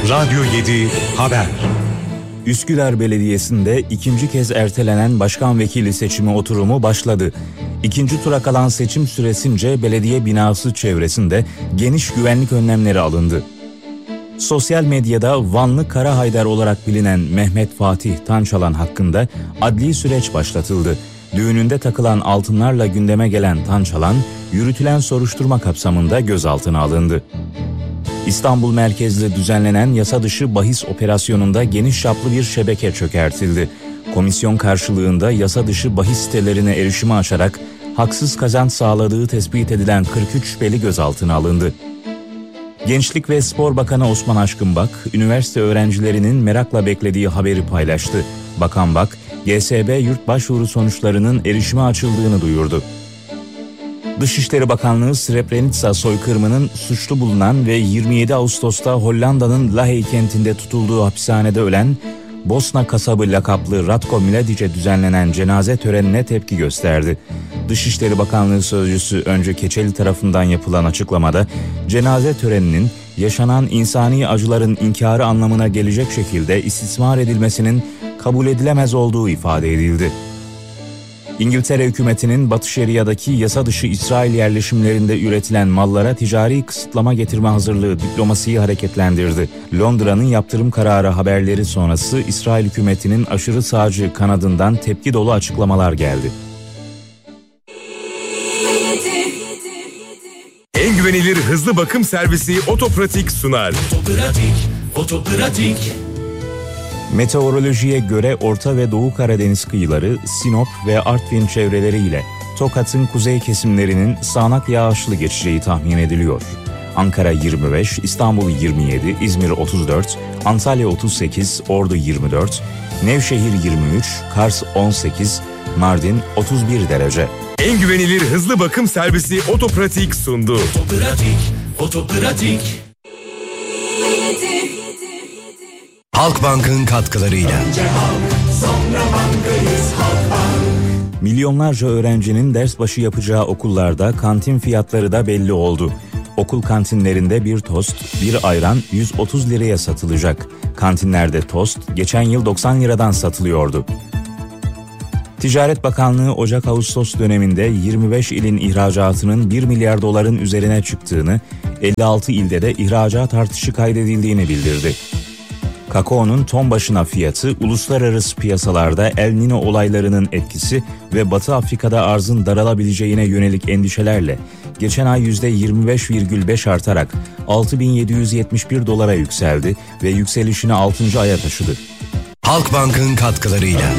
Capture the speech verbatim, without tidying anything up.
Radyo yedi Haber. Üsküdar Belediyesi'nde ikinci kez ertelenen başkan vekili seçimi oturumu başladı. İkinci tura kalan seçim süresince belediye binası çevresinde geniş güvenlik önlemleri alındı. Sosyal medyada Vanlı Kara Haydar olarak bilinen Mehmet Fatih Tançalan hakkında adli süreç başlatıldı. Düğününde takılan altınlarla gündeme gelen Tançalan, yürütülen soruşturma kapsamında gözaltına alındı. İstanbul merkezli düzenlenen yasa dışı bahis operasyonunda geniş çaplı bir şebeke çökertildi. Komisyon karşılığında yasa dışı bahis sitelerine erişimi açarak haksız kazanç sağladığı tespit edilen kırk üç şüpheli gözaltına alındı. Gençlik ve Spor Bakanı Osman Aşkınbak, üniversite öğrencilerinin merakla beklediği haberi paylaştı. Bakan Bak, G S B yurt başvuru sonuçlarının erişime açıldığını duyurdu. Dışişleri Bakanlığı Srebrenica soykırımının suçlu bulunan ve yirmi yedi Ağustos'ta Hollanda'nın Lahey kentinde tutulduğu hapishanede ölen Bosna kasabı lakaplı Ratko Mladic'e düzenlenen cenaze törenine tepki gösterdi. Dışişleri Bakanlığı Sözcüsü Öncü Keçeli tarafından yapılan açıklamada cenaze töreninin yaşanan insani acıların inkarı anlamına gelecek şekilde istismar edilmesinin kabul edilemez olduğu ifade edildi. İngiltere hükümetinin Batı Şeria'daki yasa dışı İsrail yerleşimlerinde üretilen mallara ticari kısıtlama getirme hazırlığı diplomasiyi hareketlendirdi. Londra'nın yaptırım kararı haberleri sonrası İsrail hükümetinin aşırı sağcı kanadından tepki dolu açıklamalar geldi. En güvenilir hızlı bakım servisi Otopratik sunar. Otopratik, Otopratik. Meteorolojiye göre Orta ve Doğu Karadeniz kıyıları, Sinop ve Artvin çevreleriyle Tokat'ın kuzey kesimlerinin sağanak yağışlı geçeceği tahmin ediliyor. Ankara yirmi beş, İstanbul yirmi yedi, İzmir otuz dört, Antalya otuz sekiz, Ordu yirmi dört, Nevşehir yirmi üç, Kars on sekiz, Mardin otuz bir derece. En güvenilir hızlı bakım servisi Otopratik sundu. Otopratik, Otopratik. Halkbank'ın katkılarıyla. Önce halk, sonra bankayız Halkbank. Milyonlarca öğrencinin ders başı yapacağı okullarda kantin fiyatları da belli oldu. Okul kantinlerinde bir tost, bir ayran yüz otuz liraya satılacak. Kantinlerde tost geçen yıl doksan liradan satılıyordu. Ticaret Bakanlığı Ocak-Ağustos döneminde yirmi beş ilin ihracatının bir milyar doların üzerine çıktığını, elli altı ilde de ihracat artışı kaydedildiğini bildirdi. Kakaonun ton başına fiyatı, uluslararası piyasalarda El Niño olaylarının etkisi ve Batı Afrika'da arzın daralabileceğine yönelik endişelerle geçen ay yüzde yirmi beş virgül beş artarak altı bin yedi yüz yetmiş bir dolara yükseldi ve yükselişini altıncı aya taşıdı. Halkbank'ın katkılarıyla.